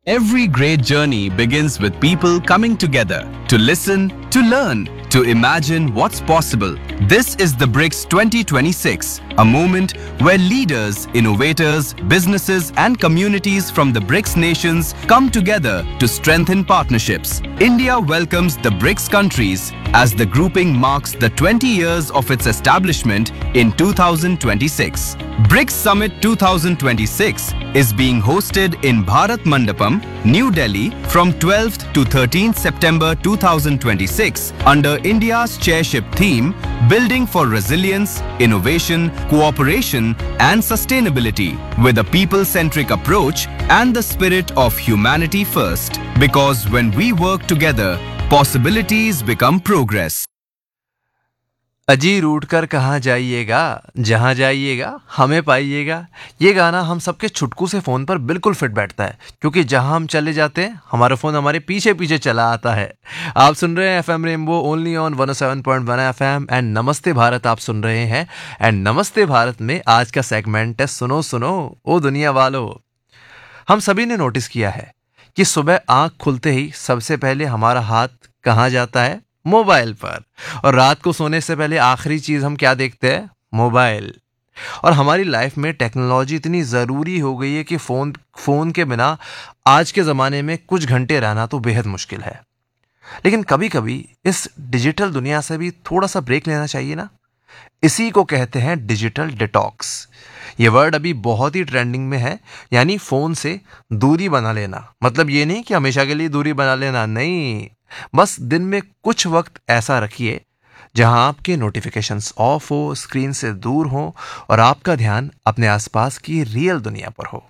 Every great journey begins with people coming together to listen, to learn, to imagine what's possible. This is the BRICS 2026, a moment where leaders, innovators, businesses and communities from the BRICS nations come together to strengthen partnerships. India welcomes the BRICS countries as the grouping marks the 20 years of its establishment in 2026. BRICS Summit 2026 is being hosted in Bharat Mandapam, New Delhi from 12th to 13th September 2026 under India's chairship theme Building for Resilience, Innovation, Cooperation and Sustainability with a people-centric approach and the spirit of humanity first. Because when we work together, possibilities become progress. अजी रूठ कर कहाँ जाइएगा, जहाँ जाइएगा हमें पाइएगा। ये गाना हम सबके चुटकू से फ़ोन पर बिल्कुल फिट बैठता है, क्योंकि जहाँ हम चले जाते हैं हमारा फ़ोन हमारे पीछे पीछे चला आता है। आप सुन रहे हैं FM rainbow only on 107.1 FM and नमस्ते भारत आप सुन रहे हैं। एंड नमस्ते भारत में आज का सेगमेंट है सुनो सुनो ओ दुनिया वालों। हम सभी ने नोटिस किया है कि सुबह आँख खुलते ही सबसे पहले हमारा हाथ कहाँ जाता है, मोबाइल पर। और रात को सोने से पहले आखिरी चीज़ हम क्या देखते हैं, मोबाइल। और हमारी लाइफ में टेक्नोलॉजी इतनी ज़रूरी हो गई है कि फ़ोन के बिना आज के ज़माने में कुछ घंटे रहना तो बेहद मुश्किल है। लेकिन कभी कभी इस डिजिटल दुनिया से भी थोड़ा सा ब्रेक लेना चाहिए ना। इसी को कहते हैं डिजिटल डिटॉक्स। ये वर्ड अभी बहुत ही ट्रेंडिंग में है, यानी फ़ोन से दूरी बना लेना। मतलब ये नहीं कि हमेशा के लिए दूरी बना लेना, नहीं, बस दिन में कुछ वक्त ऐसा रखिए जहां आपके नोटिफिकेशंस ऑफ हो, स्क्रीन से दूर हो और आपका ध्यान अपने आसपास की रियल दुनिया पर हो।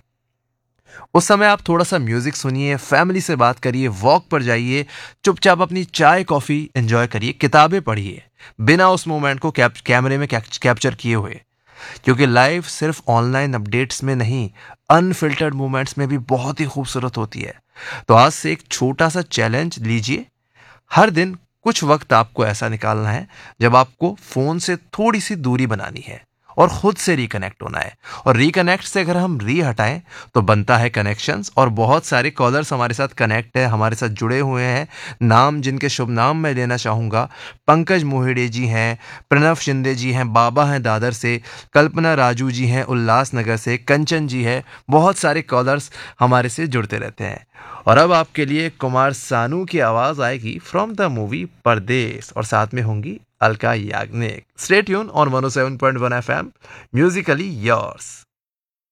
उस समय आप थोड़ा सा म्यूजिक सुनिए, फैमिली से बात करिए, वॉक पर जाइए, चुपचाप अपनी चाय कॉफ़ी एंजॉय करिए, किताबें पढ़िए, बिना उस मोमेंट को कैमरे में कैप्चर किए हुए। क्योंकि लाइफ सिर्फ ऑनलाइन अपडेट्स में नहीं, अनफिल्टर्ड मोमेंट्स में भी बहुत ही खूबसूरत होती है। तो आज से एक छोटा सा चैलेंज लीजिए। हर दिन कुछ वक्त आपको ऐसा निकालना है जब आपको फ़ोन से थोड़ी सी दूरी बनानी है और ख़ुद से रिकनेक्ट होना है। और रिकनेक्ट से अगर हम हटाएं तो बनता है कनेक्शंस। और बहुत सारे कॉलर्स हमारे साथ कनेक्ट है, हमारे साथ जुड़े हुए हैं। नाम जिनके शुभ नाम मैं लेना चाहूँगा, पंकज मोहिड़े जी हैं, प्रणव शिंदे जी हैं, बाबा हैं दादर से, कल्पना राजू जी हैं उल्लासनगर से, कंचन जी है। बहुत सारे कॉलर्स हमारे से जुड़ते रहते हैं। और अब आपके लिए कुमार सानू की आवाज़ आएगी फ्रॉम द मूवी परदेस और साथ में होंगी Alka Yagnik. Stay tune on 107.1 FM, Musically yours.